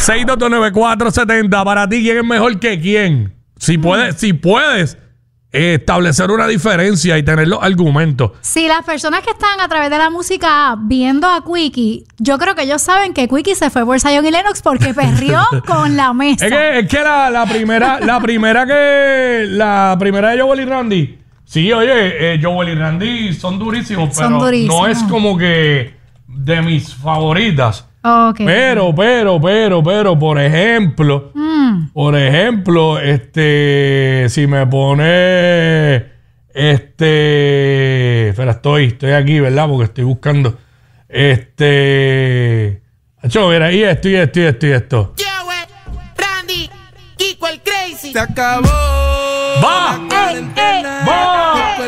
6229470. Para ti, ¿quién es mejor que quién? Si puedes establecer una diferencia y tener los argumentos. Si las personas que están a través de la música viendo a Quickie, yo creo que ellos saben que Quickie se fue por Zion y Lennox porque perrió con la mesa. Es que la primera de Joel y Randy. Sí, oye, Joel y Randy son durísimos, pero no es como que de mis favoritas. Okay. Pero, por ejemplo, si me pone, espera, estoy aquí, ¿verdad? Porque estoy buscando, mira, y esto. Joel, Randy, Kiko el Crazy. Se acabó. ¡Va!